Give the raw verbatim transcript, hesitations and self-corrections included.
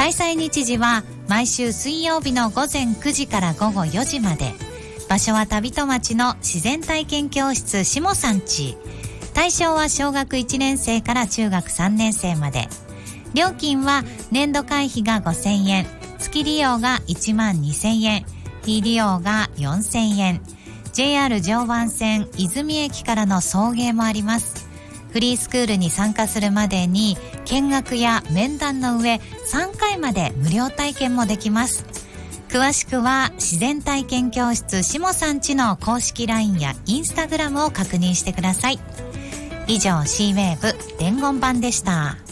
開催日時は毎週水曜日の午前くじから午後よじまで。場所は旅戸町の自然体験教室しもさんち。対象は小学いちねん生から中学さんねん生まで。料金は年度会費がごせんえん、月利用がいちまんにせんえん、日利用がよんせんえん。 ジェイアール 常磐線泉駅からの送迎もあります。フリースクールに参加するまでに見学や面談の上さんかいまで無料体験もできます。詳しくは自然体験教室しもさんちの公式 ライン やインスタグラムを確認してください。以上 C ウェーブ伝言版でした。